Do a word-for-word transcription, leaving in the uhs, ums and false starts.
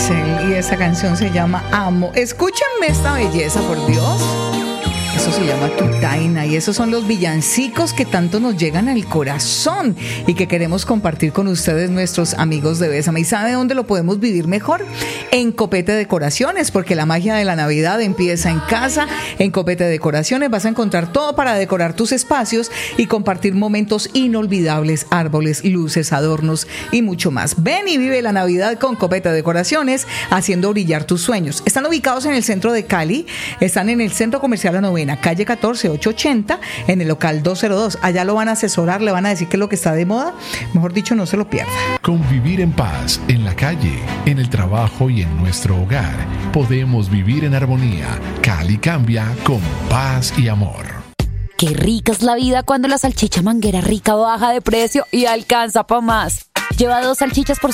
Axel y esa canción se llama Amo. Escúchenme esta belleza, por Dios. Eso se llama Tutaina y esos son los villancicos que tanto nos llegan al corazón y que queremos compartir con ustedes, nuestros amigos de Bésame. ¿Y sabe dónde lo podemos vivir mejor? En Copete Decoraciones, porque la magia de la Navidad empieza en casa. En Copete Decoraciones vas a encontrar todo para decorar tus espacios y compartir momentos inolvidables, árboles, luces, adornos y mucho más. Ven y vive la Navidad con Copete Decoraciones, haciendo brillar tus sueños. Están ubicados en el centro de Cali, están en el Centro Comercial La Novena, calle catorce, ochocientos ochenta, en el local doscientos dos. Allá lo van a asesorar, le van a decir qué es lo que está de moda. Mejor dicho, no se lo pierda. Convivir en paz, en la calle, en el trabajo y en nuestro hogar. Podemos vivir en armonía. Cali cambia con paz y amor. Qué rica es la vida cuando la salchicha Manguera Rica baja de precio y alcanza pa' más. Lleva dos salchichas por